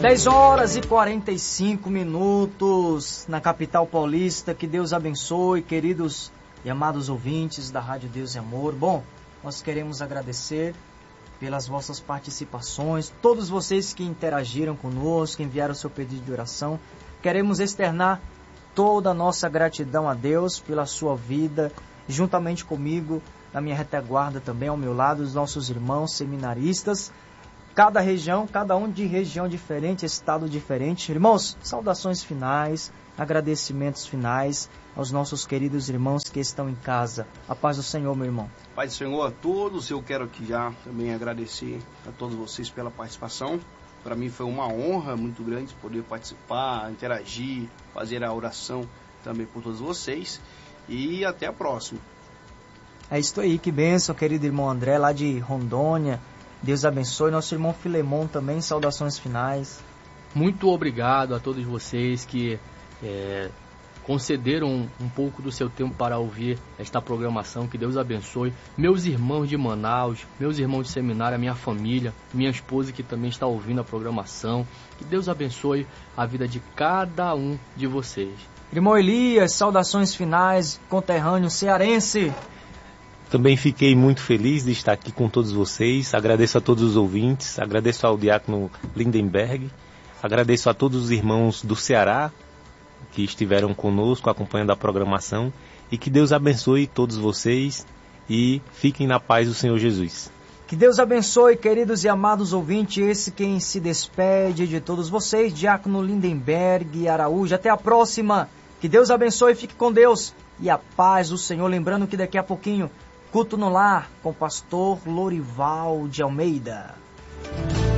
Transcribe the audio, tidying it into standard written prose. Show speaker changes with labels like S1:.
S1: 10 horas e 45 minutos na capital paulista. Que Deus abençoe, queridos e amados ouvintes da Rádio Deus e Amor. Bom, nós queremos agradecer pelas vossas participações, todos vocês que interagiram conosco, que enviaram o seu pedido de oração. Queremos externar toda a nossa gratidão a Deus pela sua vida, juntamente comigo, na minha retaguarda também, ao meu lado, os nossos irmãos seminaristas. Cada região, cada um de região diferente, estado diferente. Irmãos, saudações finais, agradecimentos finais aos nossos queridos irmãos que estão em casa. A paz do Senhor, meu irmão.
S2: Paz do Senhor a todos. Eu quero aqui já também agradecer a todos vocês pela participação. Para mim foi uma honra muito grande poder participar, interagir, fazer a oração também por todos vocês. E até a próxima.
S1: É isso aí, que bênção, querido irmão André, lá de Rondônia. Deus abençoe. Nosso irmão Filemon também, saudações finais.
S3: Muito obrigado a todos vocês que concederam um pouco do seu tempo para ouvir esta programação. Que Deus abençoe. Meus irmãos de Manaus, meus irmãos de seminário, a minha família, minha esposa que também está ouvindo a programação. Que Deus abençoe a vida de cada um de vocês.
S1: Irmão Elias, saudações finais, conterrâneo cearense.
S4: Também fiquei muito feliz de estar aqui com todos vocês. Agradeço a todos os ouvintes, agradeço ao diácono Lindenberg, agradeço a todos os irmãos do Ceará que estiveram conosco acompanhando a programação, e que Deus abençoe todos vocês e fiquem na paz do Senhor Jesus.
S1: Que Deus abençoe, queridos e amados ouvintes, esse quem se despede de todos vocês, diácono Lindenberg Araújo. Até a próxima. Que Deus abençoe, fique com Deus e a paz do Senhor. Lembrando que daqui a pouquinho, culto no lar com o pastor Lorival de Almeida.